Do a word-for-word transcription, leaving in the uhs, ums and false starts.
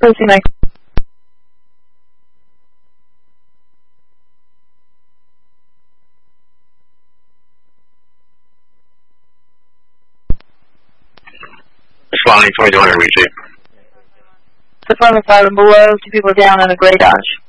Pussy Mike. Responding twenty-two hundred, receive. Deployment five and below, two people down in a gray Dodge.